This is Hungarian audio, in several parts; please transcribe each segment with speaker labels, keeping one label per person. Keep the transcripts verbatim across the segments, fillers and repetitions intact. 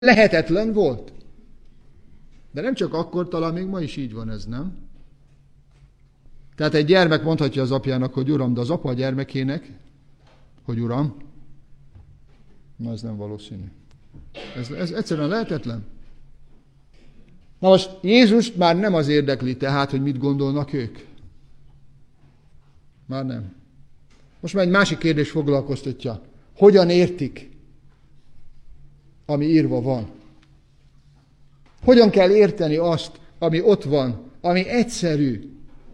Speaker 1: lehetetlen volt. De nem csak akkor, talán még ma is így van ez, nem? Tehát egy gyermek mondhatja az apjának, hogy uram, de az apa a gyermekének, hogy uram, na ez nem valószínű. Ez, ez egyszerűen lehetetlen. Na most Jézust már nem az érdekli tehát, hogy mit gondolnak ők. Már nem. Most már egy másik kérdés foglalkoztatja. Hogyan értik, ami írva van? Hogyan kell érteni azt, ami ott van, ami egyszerű?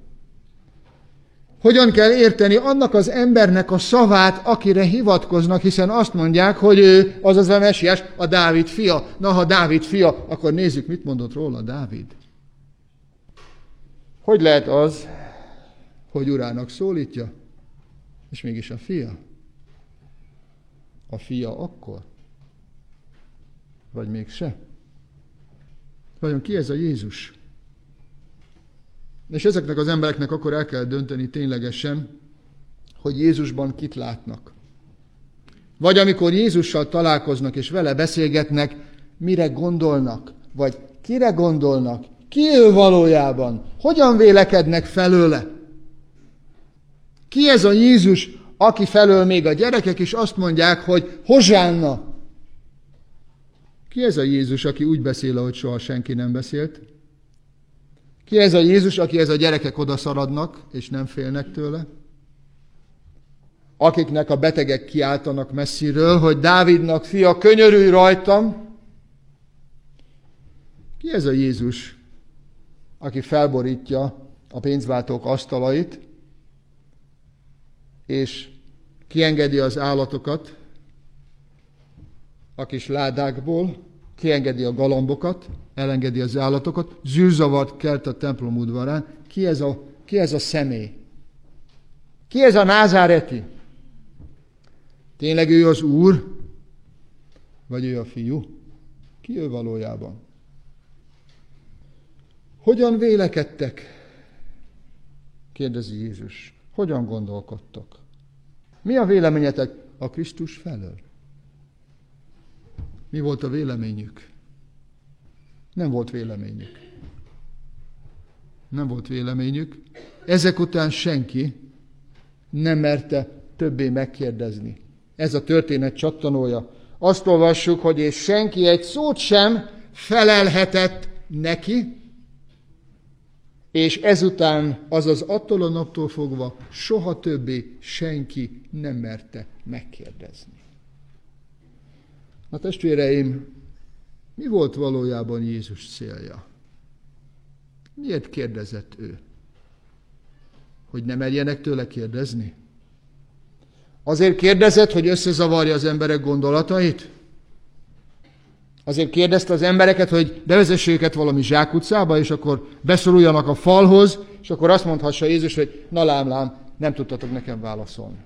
Speaker 1: Hogyan kell érteni annak az embernek a szavát, akire hivatkoznak, hiszen azt mondják, hogy ő, azaz a Mesiás, a Dávid fia. Na, ha Dávid fia, akkor nézzük, mit mondott róla Dávid. Hogy lehet az, hogy urának szólítja, és mégis a fia? A fia akkor? Vagy mégse? Vajon ki ez a Jézus? És ezeknek az embereknek akkor el kell dönteni ténylegesen, hogy Jézusban kit látnak. Vagy amikor Jézussal találkoznak és vele beszélgetnek, mire gondolnak? Vagy kire gondolnak? Ki ő valójában? Hogyan vélekednek felőle? Ki ez a Jézus, aki felől még a gyerekek is azt mondják, hogy Hozsánna? Ki ez a Jézus, aki úgy beszél, ahogy soha senki nem beszélt? Ki ez a Jézus, akihez a gyerekek odaszaladnak, és nem félnek tőle? Akiknek a betegek kiáltanak messziről, hogy Dávidnak fia, könyörülj rajtam. Ki ez a Jézus, aki felborítja a pénzváltók asztalait, és kiengedi az állatokat a kis ládákból, kiengedi a galambokat, elengedi az állatokat, zűrzavart kelt a templom udvarán. Ki ez a, ki ez a személy? Ki ez a názáreti? Tényleg ő az Úr? Vagy ő a fiú? Ki ő valójában? Hogyan vélekedtek? Kérdezi Jézus. Hogyan gondolkodtok? Mi a véleményetek a Krisztus felől? Mi volt a véleményük? Nem volt véleményük. Nem volt véleményük. Ezek után senki nem merte többé megkérdezni. Ez a történet csattanója. Azt olvassuk, hogy és senki egy szót sem felelhetett neki, és ezután, azaz attól a naptól fogva soha többé senki nem merte megkérdezni. Na testvéreim, mi volt valójában Jézus célja? Miért kérdezett ő? Hogy ne merjenek tőle kérdezni? Azért kérdezett, hogy összezavarja az emberek gondolatait? Azért kérdezte az embereket, hogy bevezesse őket valami zsákutcába, és akkor beszoruljanak a falhoz, és akkor azt mondhassa Jézus, hogy na lám, lám, nem tudtatok nekem válaszolni.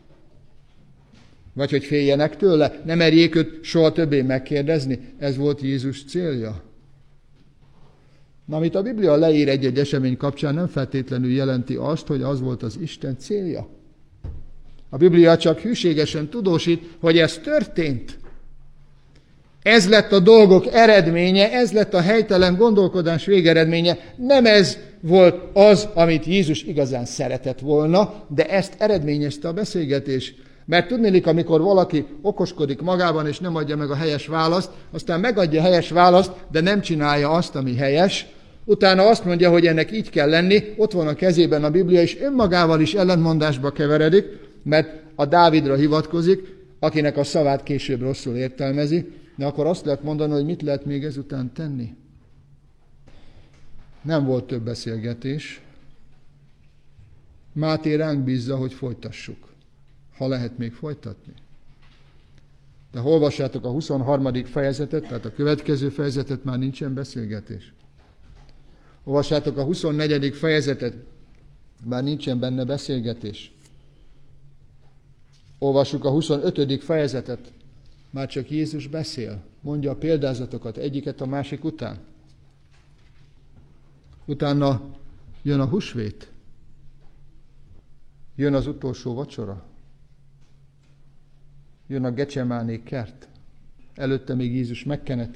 Speaker 1: Vagy hogy féljenek tőle, ne merjék őt soha többé megkérdezni. Ez volt Jézus célja. Na, amit a Biblia leír egy-egy esemény kapcsán, nem feltétlenül jelenti azt, hogy az volt az Isten célja. A Biblia csak hűségesen tudósít, hogy ez történt. Ez lett a dolgok eredménye, ez lett a helytelen gondolkodás végeredménye. Nem ez volt az, amit Jézus igazán szeretett volna, de ezt eredményezte a beszélgetés. Mert tudniillik, amikor valaki okoskodik magában, és nem adja meg a helyes választ, aztán megadja a helyes választ, de nem csinálja azt, ami helyes, utána azt mondja, hogy ennek így kell lenni, ott van a kezében a Biblia, és önmagával is ellentmondásba keveredik, mert a Dávidra hivatkozik, akinek a szavát később rosszul értelmezi, de akkor azt lehet mondani, hogy mit lehet még ezután tenni. Nem volt több beszélgetés. Máté ránk bízza, hogy folytassuk. Ha lehet még folytatni. De ha olvassátok a huszonharmadik fejezetet, tehát a következő fejezetet, már nincsen beszélgetés. Olvassátok a huszonnegyedik fejezetet, már nincsen benne beszélgetés. Olvassuk a huszonötödik fejezetet, már csak Jézus beszél, mondja a példázatokat egyiket a másik után. Utána jön a húsvét, jön az utolsó vacsora, jön a Gecsemáné kert. előtte még Jézus megkenett